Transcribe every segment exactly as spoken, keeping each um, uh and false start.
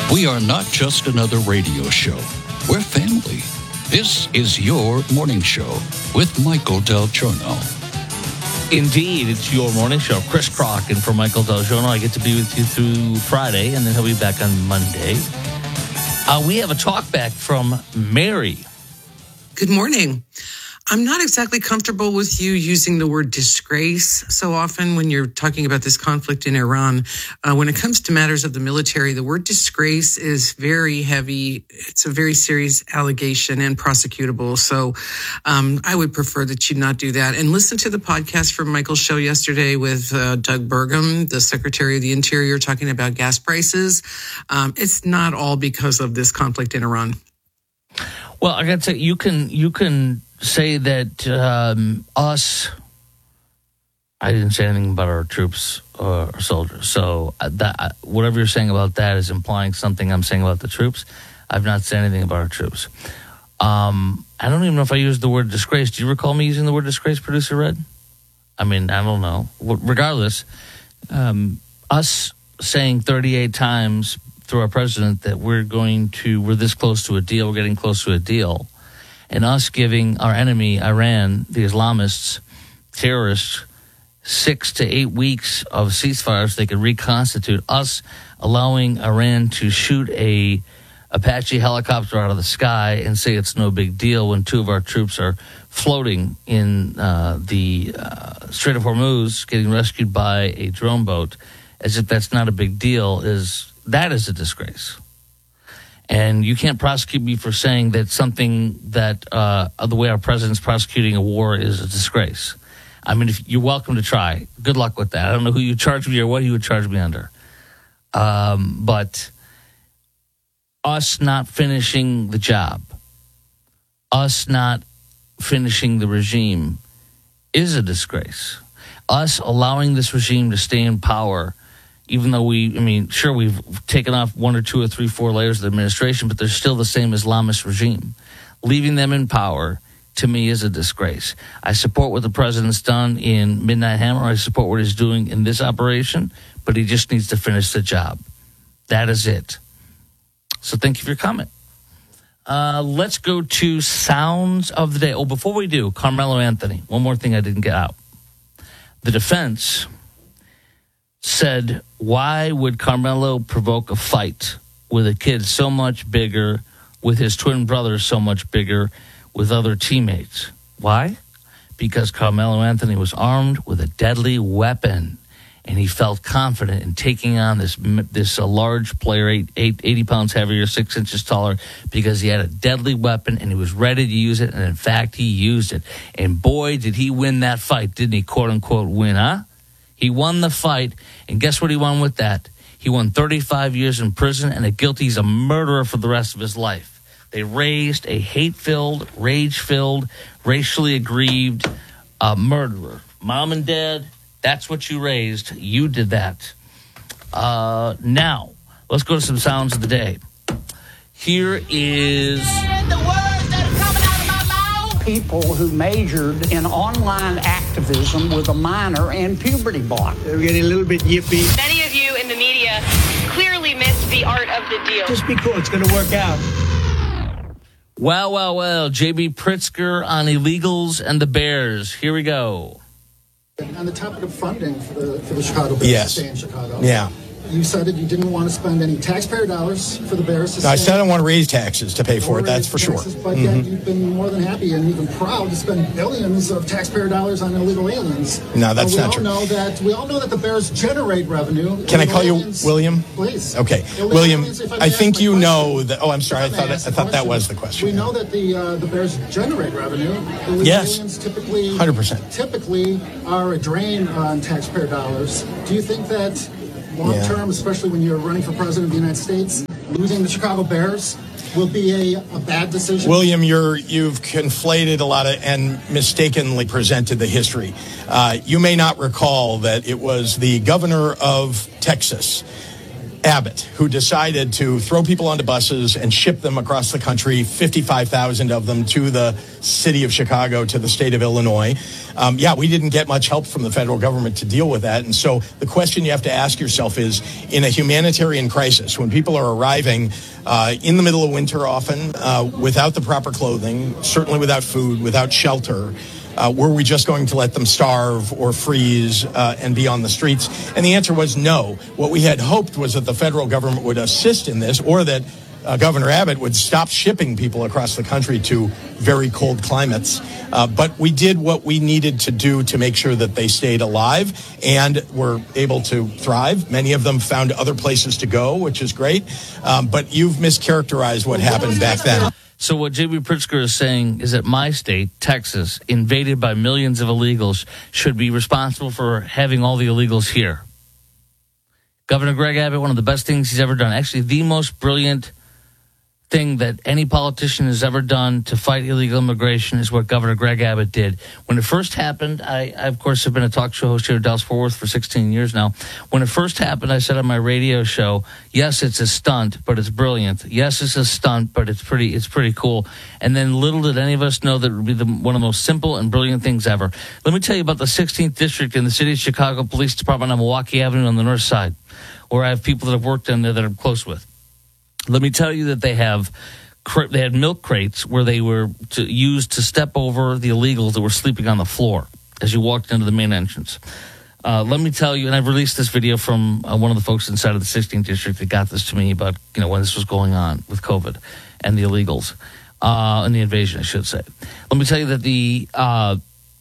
We are not just another radio show. We're family. This is your morning show with Michael Del Giorno. Indeed, it's your morning show. Chris Crock and for Michael Del Giorno. I get to be with you through Friday, and then he'll be back on Monday. Uh, we have a talk back from Mary. Good morning. I'm not exactly comfortable with you using the word disgrace so often when you're talking about this conflict in Iran. Uh, when it comes to matters of the military, the word disgrace is very heavy. It's a very serious allegation and prosecutable. So um, I would prefer that you not do that. And listen to the podcast from Michael's show yesterday with uh, Doug Burgum, the Secretary of the Interior, talking about gas prices. Um, it's not all because of this conflict in Iran. Well, I got to say, you can you can say that um, us. I didn't say anything about our troops or our soldiers. So that whatever you're saying about that is implying something I'm saying about the troops. I've not said anything about our troops. Um, I don't even know if I used the word disgrace. Do you recall me using the word disgrace, Producer Red? I mean, I don't know. Regardless, um, us saying thirty-eight times through our president that we're going to, we're this close to a deal, we're getting close to a deal, and us giving our enemy, Iran, the Islamists, terrorists, six to eight weeks of ceasefires they could reconstitute, us allowing Iran to shoot a Apache helicopter out of the sky and say it's no big deal when two of our troops are floating in uh, the uh, Strait of Hormuz getting rescued by a drone boat, as if that's not a big deal, is that is a disgrace. And you can't prosecute me for saying that something that uh, the way our president's prosecuting a war is a disgrace. I mean, if you're welcome to try. Good luck with that. I don't know who you charge me or what you would charge me under. Um, but us not finishing the job, us not finishing the regime is a disgrace. Us allowing this regime to stay in power, even though we, I mean, sure, we've taken off one or two or three, four layers of the administration, but they're still the same Islamist regime. Leaving them in power, to me, is a disgrace. I support what the president's done in Midnight Hammer. I support what he's doing in this operation, but he just needs to finish the job. That is it. So thank you for your comment. Uh, let's go to Sounds of the Day. Oh, before we do, Carmelo Anthony. One more thing I didn't get out. The defense said, why would Carmelo provoke a fight with a kid so much bigger, with his twin brother so much bigger, with other teammates? Why? Because Carmelo Anthony was armed with a deadly weapon, and he felt confident in taking on this this uh, large player, eight, eight, eighty pounds heavier, six inches taller, because he had a deadly weapon, and he was ready to use it, and in fact, he used it. And boy, did he win that fight, didn't he, quote-unquote, win, huh? He won the fight, and guess what he won with that? He won thirty-five years in prison and a guilty. He's a murderer for the rest of his life. They raised a hate-filled, rage-filled, racially aggrieved uh, murderer. Mom and dad, that's what you raised. You did that. Uh, now, let's go to some sounds of the day. Here is... people who majored in online activism with a minor in puberty block. They're getting a little bit yippy. Many of you in the media clearly missed the art of the deal. Just be cool. It's going to work out. Well, well, well. J B. Pritzker on illegals and the Bears. Here we go. On the topic of funding for the, for the Chicago Bears yes. to stay in Chicago. Yeah. You said that you didn't want to spend any taxpayer dollars for the Bears to no, I stay. said I don't want to raise taxes to pay for it, that's for taxes, sure. But mm-hmm. yet you've been more than happy and even proud to spend billions of taxpayer dollars on illegal aliens. No, that's uh, we not all true. Know that, we all know that the Bears generate revenue. Can I call aliens, you William? Please. Okay. Illegal William, aliens, I, I think you question, know that... Oh, I'm sorry. I, I thought I thought question, that was the question. We know that the uh, the Bears generate revenue. Illegal yes. aliens typically, one hundred percent. typically are a drain on taxpayer dollars. Do you think that... long term, yeah. especially when you're running for president of the United States, losing the Chicago Bears will be a, a bad decision? William, you're, you've conflated a lot of and mistakenly presented the history. Uh, you may not recall that it was the governor of Texas, Abbott, who decided to throw people onto buses and ship them across the country, fifty-five thousand of them to the city of Chicago, to the state of Illinois. Um, yeah, we didn't get much help from the federal government to deal with that. And so the question you have to ask yourself is, in a humanitarian crisis, when people are arriving uh, in the middle of winter often, uh, without the proper clothing, certainly without food, without shelter, Uh, were we just going to let them starve or freeze uh, and be on the streets? And the answer was no. What we had hoped was that the federal government would assist in this, or that uh, Governor Abbott would stop shipping people across the country to very cold climates. Uh, but we did what we needed to do to make sure that they stayed alive and were able to thrive. Many of them found other places to go, which is great. Um, but you've mischaracterized what happened back then. So what J B. Pritzker is saying is that my state, Texas, invaded by millions of illegals, should be responsible for having all the illegals here. Governor Greg Abbott, one of the best things he's ever done, actually the most brilliant thing that any politician has ever done to fight illegal immigration is what Governor Greg Abbott did. When it first happened, I, I of course have been a talk show host here at Dallas-Fort Worth for sixteen years now. When it first happened, I said on my radio show, yes, it's a stunt, but it's brilliant. Yes, it's a stunt, but it's pretty it's pretty cool. And then little did any of us know that it would be the, one of the most simple and brilliant things ever. Let me tell you about the sixteenth District in the City of Chicago Police Department on Milwaukee Avenue on the north side, where I have people that have worked in there that I'm close with. Let me tell you that they have they had milk crates where they were to, used to step over the illegals that were sleeping on the floor as you walked into the main entrance. Uh, let me tell you, and I've released this video from uh, one of the folks inside of the sixteenth District that got this to me about, you know, when this was going on with COVID and the illegals uh, and the invasion, I should say. Let me tell you that the uh,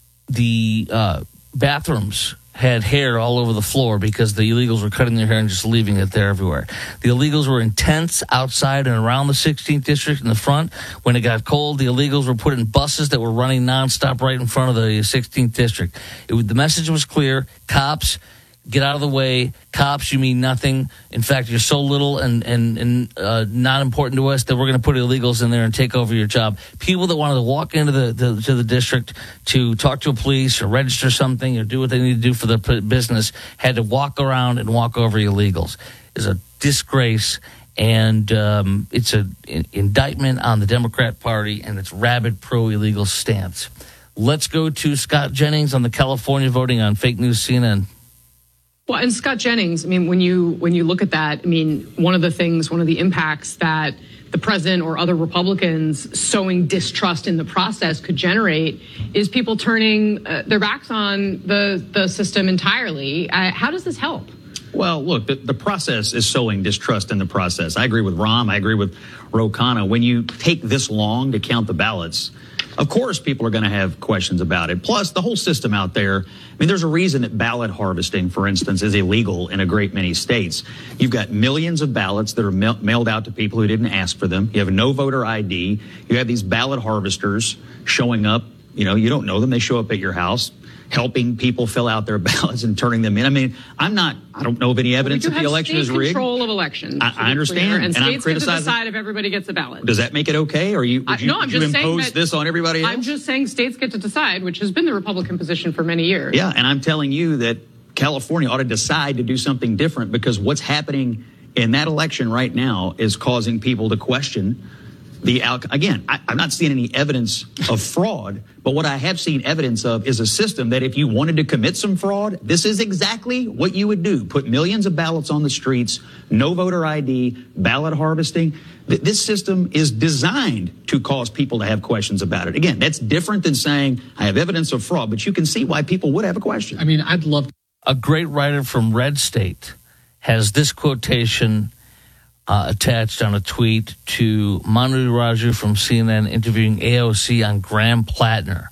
the uh, bathrooms had hair all over the floor because the illegals were cutting their hair and just leaving it there everywhere. The illegals were in tents outside and around the sixteenth District in the front. When it got cold, the illegals were put in buses that were running nonstop right in front of the sixteenth District. It was, the message was clear. Cops, get out of the way. Cops, you mean nothing. In fact, you're so little and, and, and uh, not important to us that we're going to put illegals in there and take over your job. People that wanted to walk into the, the to the district to talk to a police or register something or do what they need to do for their business had to walk around and walk over illegals. It's a disgrace, and um, it's an indictment on the Democrat Party and its rabid pro-illegal stance. Let's go to Scott Jennings on the California voting on fake news C N N. Well, and Scott Jennings, I mean, when you when you look at that, I mean, one of the things, one of the impacts that the president or other Republicans sowing distrust in the process could generate is people turning uh, their backs on the, the system entirely. Uh, how does this help? Well, look, the, the process is sowing distrust in the process. I agree with Rahm. I agree with Ro Khanna. When you take this long to count the ballots, of course, people are going to have questions about it. Plus, the whole system out there, I mean, there's a reason that ballot harvesting, for instance, is illegal in a great many states. You've got millions of ballots that are ma- mailed out to people who didn't ask for them. You have no voter I D. You have these ballot harvesters showing up. You know, you don't know them. They show up at your house, helping people fill out their ballots and turning them in. I mean, I'm not, I don't know of any evidence that the election is rigged. Control of elections. I, I understand. And, and states I'm criticizing. get to decide if everybody gets a ballot. Does that make it okay? Or you, would you, I, no, I'm would you just impose saying this on everybody else? I'm just saying states get to decide, which has been the Republican position for many years. Yeah, and I'm telling you that California ought to decide to do something different, because what's happening in that election right now is causing people to question the outcome. Again, I, I'm not seeing any evidence of fraud, but what I have seen evidence of is a system that if you wanted to commit some fraud, this is exactly what you would do. Put millions of ballots on the streets, no voter I D, ballot harvesting. Th- this system is designed to cause people to have questions about it. Again, that's different than saying I have evidence of fraud, but you can see why people would have a question. I mean, I'd love to. A great writer from Red State has this quotation Uh, attached on a tweet to Manu Raju from C N N interviewing A O C on Graham Plattner.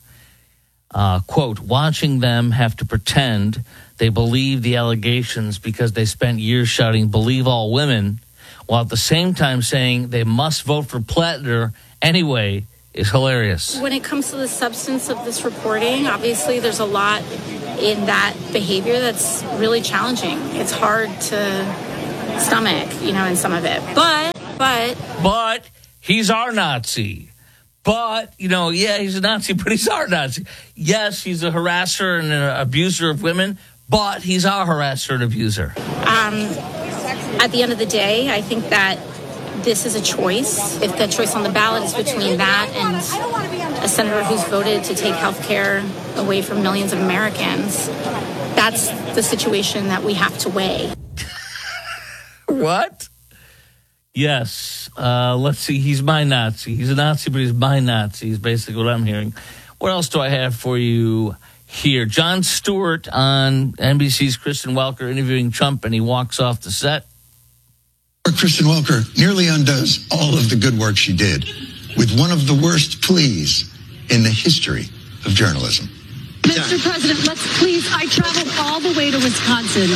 Uh, quote, watching them have to pretend they believe the allegations because they spent years shouting, believe all women, while at the same time saying they must vote for Plattner anyway, is hilarious. When it comes to the substance of this reporting, obviously there's a lot in that behavior that's really challenging. It's hard to stomach, you know, in some of it. But, but... But he's our Nazi. But, you know, yeah, he's a Nazi, but he's our Nazi. Yes, he's a harasser and an abuser of women, but he's our harasser and abuser. Um, at the end of the day, I think that this is a choice. If the choice on the ballot is between that and a senator who's voted to take health care away from millions of Americans, that's the situation that we have to weigh. What? Yes. Uh, let's see. He's my Nazi. He's a Nazi, but he's my Nazi is basically what I'm hearing. What else do I have for you here? Jon Stewart on N B C's Kristen Welker interviewing Trump, and he walks off the set. Kristen Welker nearly undoes all of the good work she did with one of the worst pleas in the history of journalism. Mister President, let's please, I traveled all the way to Wisconsin.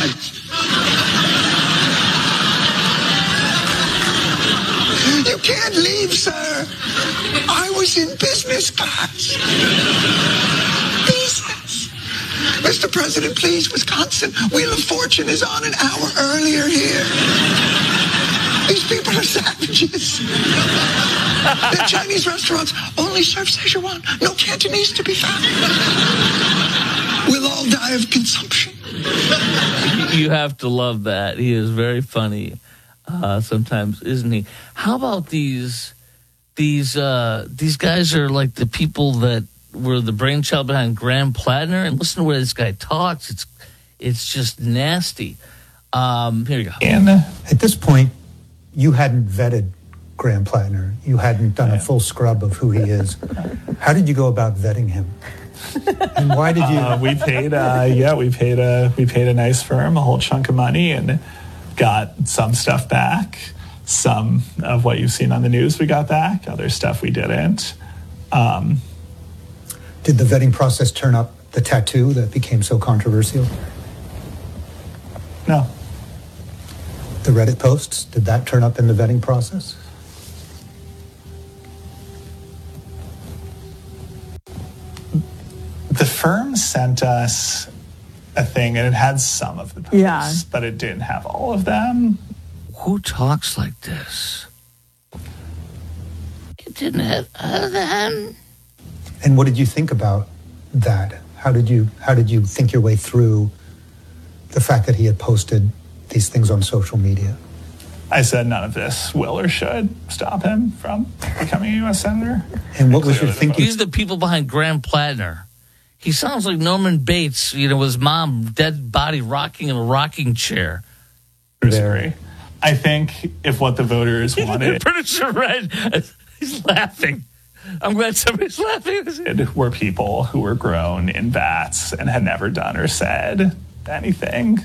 You can't leave, sir. I was in business class. Business. Mister President, please, Wisconsin, Wheel of Fortune is on an hour earlier here. These people are savages. The Chinese restaurants only serve Szechuan. No Cantonese to be found. We'll all die of consumption. You have to love that. He is very funny uh, sometimes, isn't he? How about these these uh, these guys are like the people that were the brainchild behind Graham Plattner, and listen to where this guy talks. It's it's just nasty. Um, here you go. And at this point, you hadn't vetted Graham Plattner. You hadn't done a full scrub of who he is. How did you go about vetting him? And why did you? Uh, we paid, uh, yeah, we paid a we paid a nice firm a whole chunk of money and got some stuff back. Some of what you've seen on the news we got back. Other stuff we didn't. Um, did the vetting process turn up the tattoo that became so controversial? No. The Reddit posts, did that turn up in the vetting process? The firm sent us a thing, and it had some of the posts, yeah. but it didn't have all of them. Who talks like this? It didn't have all of them. And what did you think about that? How did you how did you think your way through the fact that he had posted these things on social media? I said none of this will or should stop him from becoming a U S senator. And what was your thinking? These are the people behind Graham Plattner. He sounds like Norman Bates, you know, with his mom, dead body rocking in a rocking chair. Very. I think if what the voters wanted... Producer Red, he's laughing. I'm glad somebody's laughing. Were people who were grown in vats and had never done or said anything.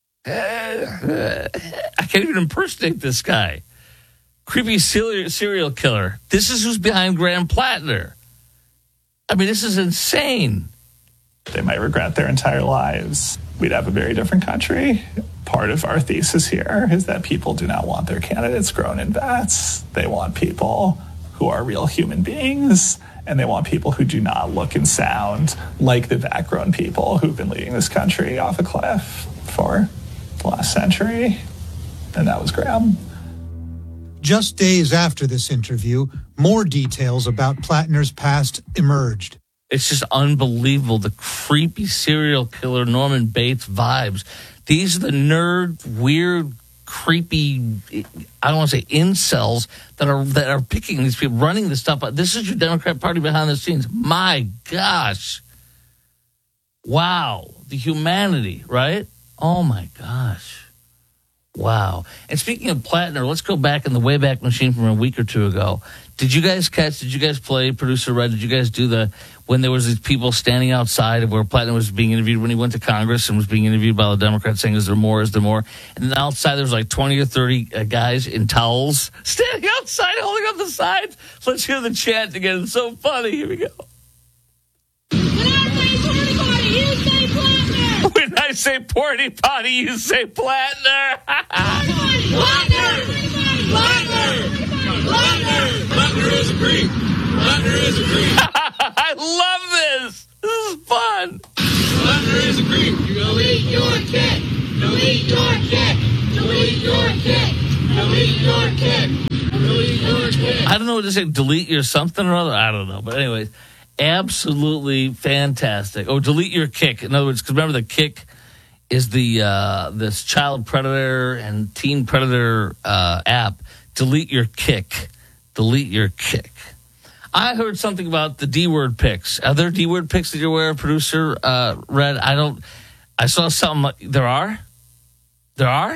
I can't even impersonate this guy. Creepy serial, serial killer. This is who's behind Graham Plattner. I mean, this is insane. They might regret their entire lives. We'd have a very different country. Part of our thesis here is that people do not want their candidates grown in vats. They want people who are real human beings, and they want people who do not look and sound like the vat-grown people who've been leading this country off a cliff for the last century. And that was Graham. Just days after this interview, more details about Plattner's past emerged. It's just unbelievable, the creepy serial killer Norman Bates vibes. These are the nerd, weird, creepy, I don't want to say incels that are that are picking these people, running this stuff up. This is your Democrat Party behind the scenes. My gosh. Wow. The humanity, right? Oh, my gosh. Wow. And speaking of Plattner, let's go back in the Wayback Machine from a week or two ago. Did you guys catch, did you guys play, Producer Red, did you guys do the, when there was these people standing outside of where Plattner was being interviewed when he went to Congress and was being interviewed by the Democrats saying, is there more, is there more? And then outside there was like twenty or thirty uh, guys in towels standing outside holding up the signs. Let's hear the chant again. It's so funny. Here we go. When I say porty potty, you say Plattner. Plattner! Plattner! Plattner! Plattner is a creep. Plattner is a creep. I love this. This is fun. Plattner is a creep. Delete your kit. Delete your kit. Delete your kit. Delete your kit. Delete your kit. I don't know what to say. Delete your something or other. I don't know. But anyways, absolutely fantastic. Oh, delete your kick. In other words, because remember the kick is the uh, this child predator and teen predator uh, app, Delete Your Kick. Delete Your Kick. I heard something about the D-word pics. Are there D-word pics that you're aware of, producer uh, Red? I don't. I saw something. There are? There are?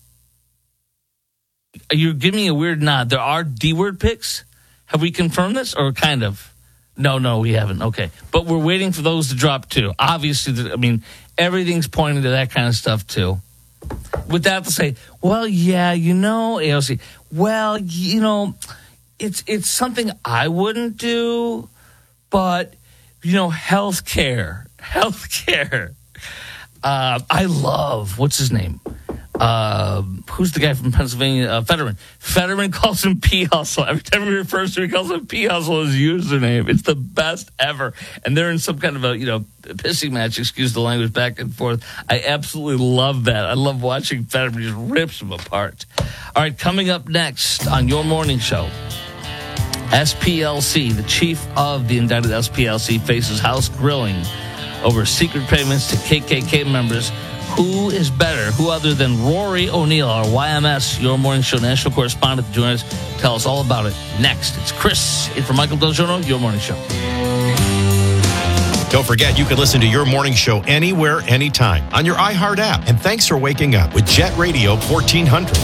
You're giving me a weird nod. There are D-word pics? Have we confirmed this, or kind of? No, no, we haven't. Okay. But we're waiting for those to drop, too. Obviously, I mean, everything's pointing to that kind of stuff, too. With that to say, well, yeah, you know, A O C, well, you know, it's it's something I wouldn't do, but, you know, healthcare, healthcare. Uh, I love, what's his name? Uh, who's the guy from Pennsylvania? Uh, Fetterman. Fetterman calls him P-Hustle. Every time he refers to him, he calls him P-Hustle as username. It's the best ever. And they're in some kind of a, you know, pissing match, excuse the language, back and forth. I absolutely love that. I love watching Fetterman just rips him apart. All right, coming up next on your morning show, S P L C, the chief of the indicted S P L C, faces House grilling over secret payments to K K K members. Who is better? Who other than Rory O'Neill, our Y M S, Your Morning Show national correspondent, to join us, tell us all about it next. It's Chris in for Michael Del Giorno, Your Morning Show. Don't forget, you can listen to Your Morning Show anywhere, anytime on your iHeart app. And thanks for waking up with Jet Radio fourteen hundred.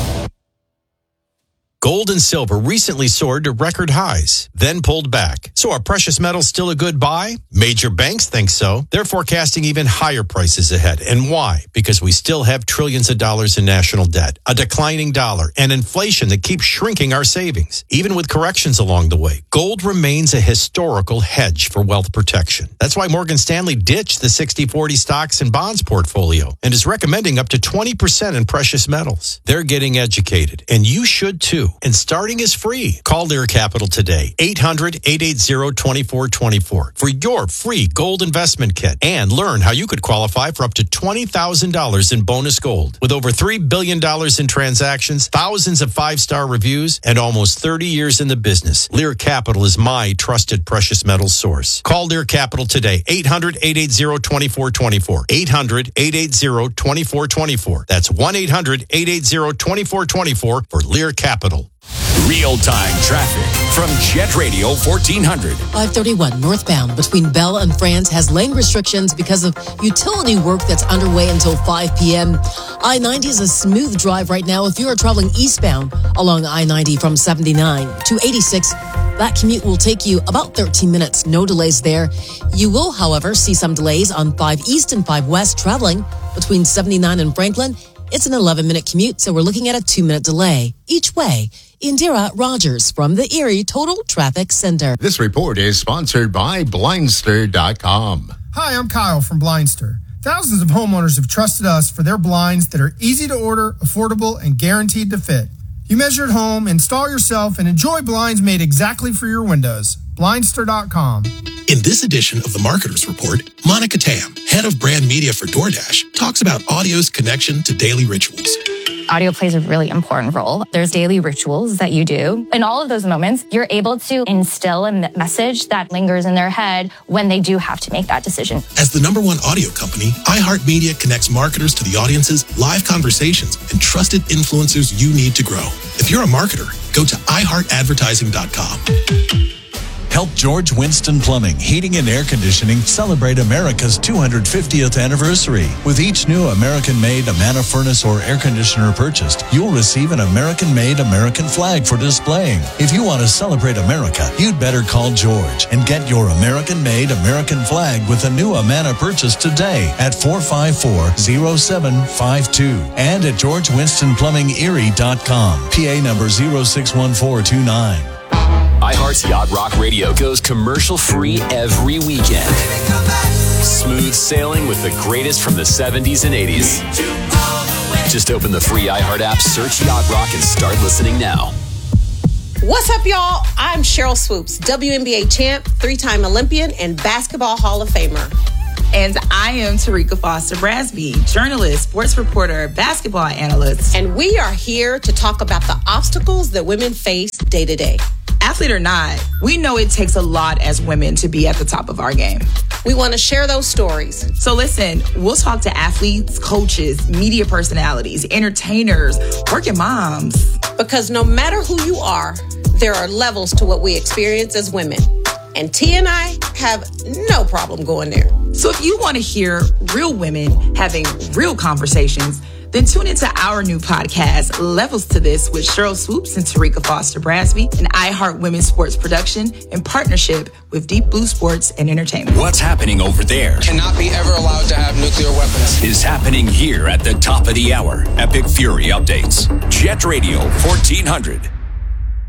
Gold and silver recently soared to record highs, then pulled back. So are precious metals still a good buy? Major banks think so. They're forecasting even higher prices ahead. And why? Because we still have trillions of dollars in national debt, a declining dollar, and inflation that keeps shrinking our savings. Even with corrections along the way, gold remains a historical hedge for wealth protection. That's why Morgan Stanley ditched the sixty forty stocks and bonds portfolio and is recommending up to twenty percent in precious metals. They're getting educated, and you should too. And starting is free. Call Lear Capital today, eight hundred, eight eight zero, two four two four for your free gold investment kit and learn how you could qualify for up to twenty thousand dollars in bonus gold. With over three billion dollars in transactions, thousands of five-star reviews, and almost thirty years in the business, Lear Capital is my trusted precious metals source. Call Lear Capital today, eight hundred, eight eight zero, two four two four, eight hundred, eight eight zero, two four two four. That's one eight hundred, eight eight zero, two four two four for Lear Capital. Real-time traffic from Jet Radio fourteen hundred. five thirty-one northbound between Belle and France has lane restrictions because of utility work that's underway until five p.m. I ninety is a smooth drive right now if you are traveling eastbound along I ninety from seventy-nine to eighty-six. That commute will take you about thirteen minutes. No delays there. You will, however, see some delays on five east and five west traveling between seventy-nine and Franklin. It's an eleven-minute commute, so we're looking at a two-minute delay each way. Indira Rogers from the Erie Total Traffic Center. This report is sponsored by Blindster dot com. Hi, I'm Kyle from Blindster. Thousands of homeowners have trusted us for their blinds that are easy to order, affordable, and guaranteed to fit. You measure at home, install yourself, and enjoy blinds made exactly for your windows. Blindster dot com. In this edition of the Marketers Report, Monica Tam, head of brand media for DoorDash, talks about audio's connection to daily rituals. Audio plays a really important role. There's daily rituals that you do. In all of those moments, you're able to instill a message that lingers in their head when they do have to make that decision. As the number one audio company, iHeartMedia connects marketers to the audiences, live conversations, and trusted influencers you need to grow. If you're a marketer, go to i heart advertising dot com. Help George Winston Plumbing, Heating and Air Conditioning celebrate America's two hundred fiftieth anniversary. With each new American-made Amana furnace or air conditioner purchased, you'll receive an American-made American flag for displaying. If you want to celebrate America, you'd better call George and get your American-made American flag with a new Amana purchase today at four five four, zero seven five two and at george winston plumbing erie dot com. P A number zero six one four two nine. iHeart's Yacht Rock Radio goes commercial-free every weekend. Smooth sailing with the greatest from the seventies and eighties. Just open the free iHeart app, search Yacht Rock, and start listening now. What's up, y'all? I'm Cheryl Swoops, W N B A champ, three-time Olympian, and Basketball Hall of Famer. And I am Tarika Foster Brasby, journalist, sports reporter, basketball analyst. And we are here to talk about the obstacles that women face day to day. Athlete or not, we know it takes a lot as women to be at the top of our game. We want to share those stories. So listen, we'll talk to athletes, coaches, media personalities, entertainers, working moms. Because no matter who you are, there are levels to what we experience as women. And T and I have no problem going there. So if you want to hear real women having real conversations, then tune into our new podcast, Levels to This, with Cheryl Swoops and Tarika Foster Brasby, an iHeart Women's Sports production in partnership with Deep Blue Sports and Entertainment. What's happening over there cannot be ever allowed to have nuclear weapons. Is happening here at the top of the hour. Epic Fury updates. Jet Radio fourteen hundred.